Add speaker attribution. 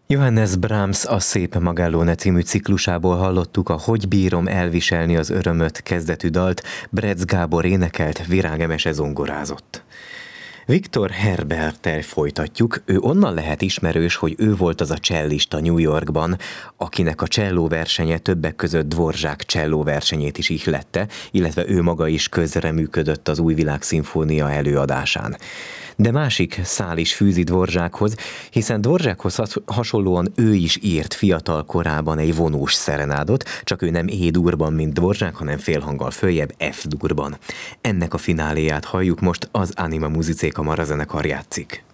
Speaker 1: Johannes Brahms A szép Magellóne című ciklusából hallottuk a Hogy bírom elviselni az örömöt kezdetű dalt, Bretz Gábor énekelt, Virág Emese zongorázott. Viktor Herberttel folytatjuk. Ő onnan lehet ismerős, hogy ő volt az a csellista New Yorkban, akinek a csellóversenye többek között Dvorzsák csellóversenyét is ihlette, illetve ő maga is közreműködött az Új Világ Szimfónia előadásán. De másik szál is fűzi Dvorzsákhoz, hiszen Dvorzsákhoz hasonlóan ő is írt fiatal korában egy vonós szerenádot, csak ő nem E-durban, mint Dvorzsák, hanem félhanggal följebb, F-durban. Ennek a fináléját halljuk most, az Anima Musicae kamarazenekar játszik.